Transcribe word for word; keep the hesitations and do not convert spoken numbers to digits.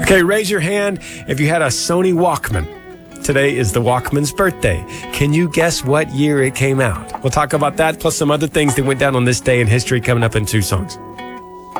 Okay, raise your hand if you had a Sony Walkman. Today is the Walkman's birthday. Can you guess what year it came out? We'll talk about that plus some other things that went down on this day in history coming up in two songs.